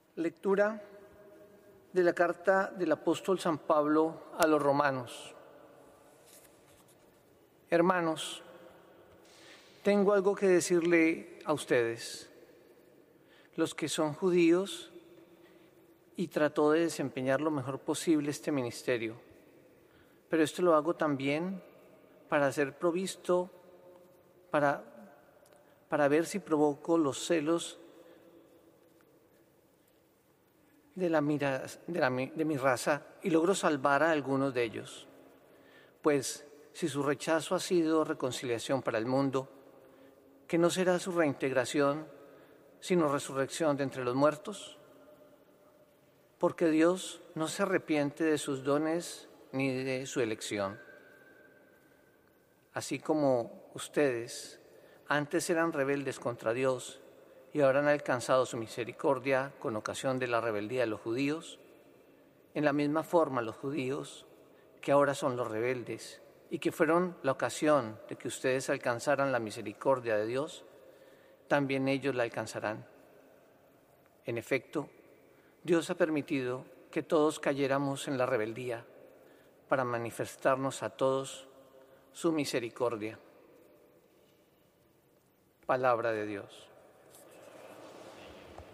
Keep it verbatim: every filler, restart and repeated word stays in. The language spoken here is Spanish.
Lectura de la carta del apóstol San Pablo a los romanos. Hermanos, tengo algo que decirle a ustedes, los que son judíos, y trato de desempeñar lo mejor posible este ministerio. Pero esto lo hago también para ser provisto, para, para ver si provoco los celos de, la mira, de, la, de mi raza y logro salvar a algunos de ellos. Pues si su rechazo ha sido reconciliación para el mundo, ¿qué no será su reintegración sino resurrección de entre los muertos? Porque Dios no se arrepiente de sus dones ni de su elección. Así como ustedes antes eran rebeldes contra Dios y ahora han alcanzado su misericordia con ocasión de la rebeldía de los judíos, en la misma forma los judíos, que ahora son los rebeldes y que fueron la ocasión de que ustedes alcanzaran la misericordia de Dios, también ellos la alcanzarán. En efecto, Dios ha permitido que todos cayéramos en la rebeldía para manifestarnos a todos su misericordia. Palabra de Dios.